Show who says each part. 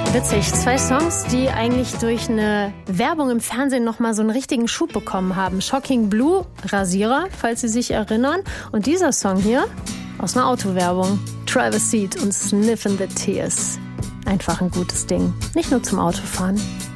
Speaker 1: Witzig, 2 Songs, die eigentlich durch eine Werbung im Fernsehen nochmal so einen richtigen Schub bekommen haben. Shocking Blue, Rasierer, falls Sie sich erinnern. Und dieser Song hier aus einer Autowerbung. Travis Seed und Sniffin' the Tears. Einfach ein gutes Ding. Nicht nur zum Autofahren.